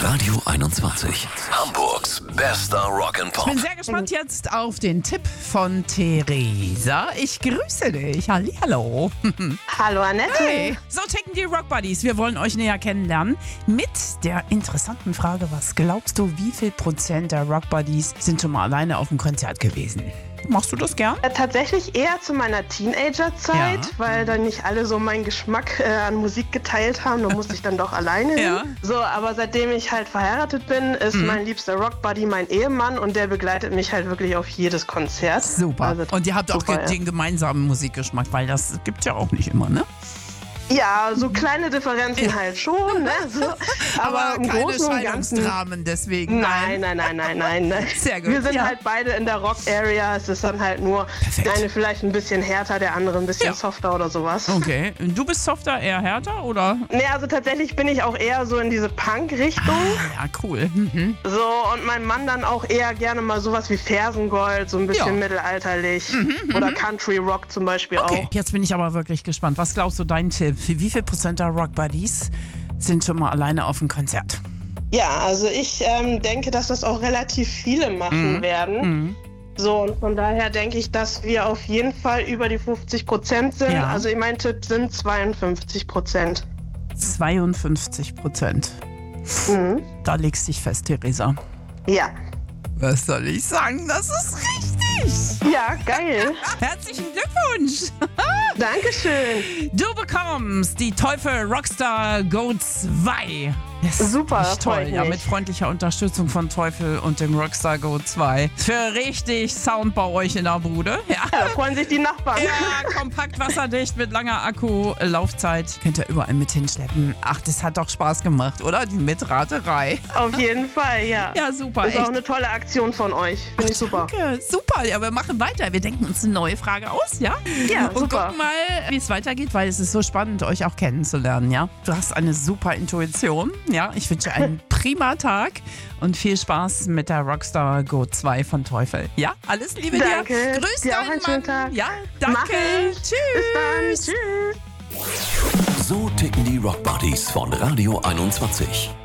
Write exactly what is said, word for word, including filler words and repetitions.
Radio einundzwanzig. Hamburgs bester Rock'n'Pop. Ich bin sehr gespannt jetzt auf den Tipp von Theresa. Ich grüße dich. Hallihallo. Hallo Annette. Hey. So ticken die Rock Buddies. Wir wollen euch näher kennenlernen mit der interessanten Frage, was glaubst du, wie viel Prozent der Rock Buddies sind schon mal alleine auf dem Konzert gewesen? Machst du das gern? Äh, Tatsächlich eher zu meiner Teenagerzeit, Ja. weil dann nicht alle so meinen Geschmack äh, an Musik geteilt haben. Da musste ich dann doch alleine hin. Ja. So, aber seitdem ich halt verheiratet bin, ist Mhm. mein liebster Rockbuddy mein Ehemann und der begleitet mich halt wirklich auf jedes Konzert. Super. Also, Und ihr habt auch super, ge- den gemeinsamen Musikgeschmack, weil das gibt's ja auch nicht immer, ne? Ja, so kleine Differenzen halt schon, ne? So, aber, Aber im keine Großen und Ganzen. Scheidungsdramen deswegen. Nein, nein, nein, nein, nein, nein. Sehr gut. Wir sind Ja. halt beide in der Rock-Area. Es ist dann halt nur Perfekt. der eine vielleicht ein bisschen härter, der andere ein bisschen Ja. softer oder sowas. Okay. Du bist softer, eher härter, oder? Nee, also tatsächlich bin ich auch eher so in diese Punk-Richtung. Ja, cool. Mhm. So, und mein Mann dann auch eher gerne mal sowas wie Fersengold, so ein bisschen Ja. Mhm, mittelalterlich. Oder Country Rock zum Beispiel Okay, auch. jetzt bin ich aber wirklich gespannt. Was glaubst du, dein Tipp? Für wie viel Prozent der Rock Buddies sind schon mal alleine auf dem Konzert? Ja, also ich ähm, denke, dass das auch relativ viele machen werden. So, und von daher denke ich, dass wir auf jeden Fall über die fünfzig Prozent sind. Ja. Also mein Tipp sind zweiundfünfzig Prozent. zweiundfünfzig Prozent. Mhm. Da legst dich fest, Theresa. Ja. Was soll ich sagen? Das ist richtig. Ja, geil. Herzlichen Glückwunsch. Dankeschön. Du bekommst die Teufel Rockstar Go zwei. Das ist Super, richtig toll. freut Ja, mich. mit freundlicher Unterstützung von Teufel und dem Rockstar Go zwei. Für richtig Sound bei euch in der Bude. Ja. Da freuen sich die Nachbarn. Ja, kompakt wasserdicht mit langer Akkulaufzeit. Könnt ihr überall mit hinschleppen. Ach, das hat doch Spaß gemacht, oder? Die Mitraterei. Auf jeden Fall, ja. Ja, super. Ist auch Echt. eine tolle Aktion von euch. Finde ich super. Danke, super. Ja, wir machen weiter. Wir denken uns eine neue Frage aus, ja? Ja, Und super. gucken mal, wie es weitergeht, weil es ist so spannend, euch auch kennenzulernen, ja? Du hast eine super Intuition, ja? Ich wünsche einen prima Tag und viel Spaß mit der Rockstar Go zwei von Teufel. Ja, alles Liebe Danke. dir. Grüß Dir auch deinen einen schönen Mann. Tag. Ja, Mach danke. ich. Tschüss. Bis dann. Tschüss. So ticken die Rock Buddies von Radio einundzwanzig.